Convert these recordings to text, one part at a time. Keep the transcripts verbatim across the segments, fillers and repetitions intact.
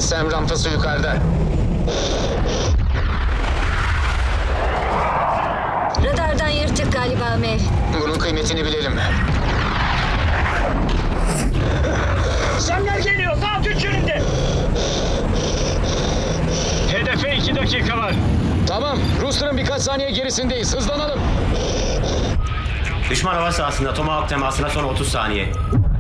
Sam rampası yukarıda. Radardan yırtık galiba Mev. Bunun kıymetini bilelim. Samler geliyor. Saat üç yönünde. Hedefe iki dakika var. Tamam, Rooster'ın birkaç saniye gerisindeyiz. Hızlanalım. Düşman hava sahasında Tomahawk temasına son otuz saniye.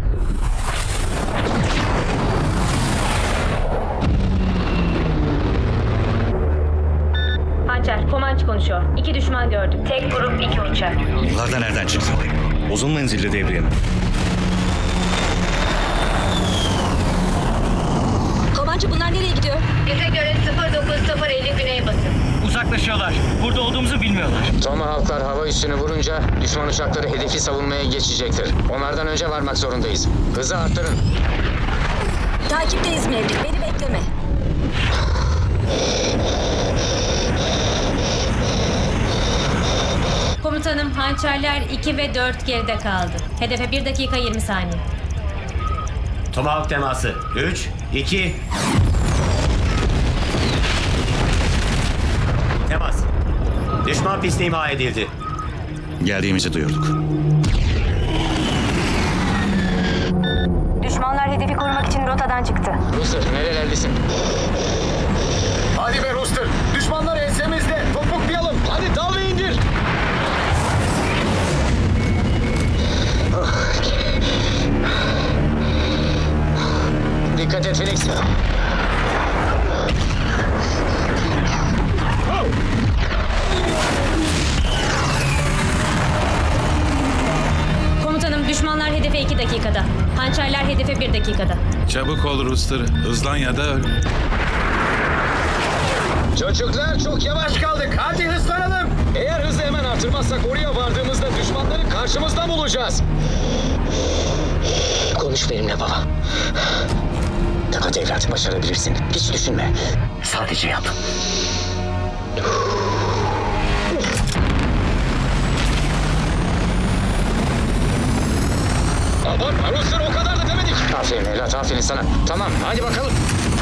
Hançer, Komanç konuşuyor. İki düşman gördüm. Tek grup, iki uçak. Bunlar da nereden çıktı? Uzun menzilli devriye mi? Komancı bunlar nereye gidiyor? Bize göre sıfır dokuz sıfır elli güneybatı. Uzaklaşıyorlar. Burada olduğumuzu bilmiyorlar. Tomahawk'lar hava üssünü vurunca düşman uçakları hedefi savunmaya geçecektir. Onlardan önce varmak zorundayız. Hızı arttırın. Takipteyiz Mevlik. Beni bekleme. Komutanım, hançerler iki ve dört geride kaldı. Hedefe bir dakika yirmi saniye. Tomahawk teması. üç, iki... Temas. Düşman pisti imha edildi. Geldiğimizi duyurduk. Düşmanlar hedefi korumak için rotadan çıktı. Rooster, nerelerdesin? Hadi be Rooster, düşmanlar ensemizde. Topuklayalım. Hadi dal ve indir. Dikkat et Felix. Komutanım, düşmanlar hedefe iki dakikada. Hançerler hedefe bir dakikada. Çabuk ol Rooster. Hızlan ya da öl. Çocuklar çok yavaş kaldık. Hadi hızlanalım. Eğer hızı hemen artırmazsak oraya vardığımızda düşmanları karşımızda bulacağız. Konuş benimle baba. Hadi evlat, başarabilirsin. Hiç düşünme. Sadece yap. Aman Rooster, o kadar da demedik. Aferin evlat, aferin sana. Tamam, hadi bakalım.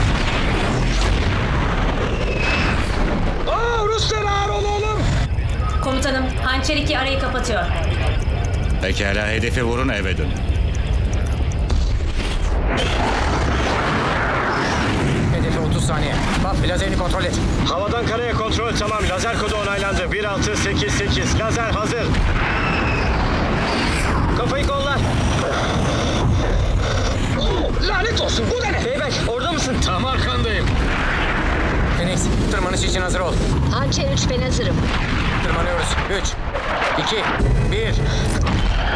Aa, Rooster ağır ol oğlum. Komutanım, hançer iki arayı kapatıyor. Pekala, hedefe vurun, eve dönün. Hedefe otuz saniye. Bak, lazerini kontrol et. Havadan karaya kontrol tamam. Lazer kodu onaylandı. bir altı sekiz sekiz. Lazer hazır. Kafayı kollar. Lanet olsun, bu da ne? Beyback, orada mısın? Tam arkandayım. Phoenix, tırmanış için hazır ol. Hançer üç ben hazırım. Tırmanıyoruz. üç, iki, bir.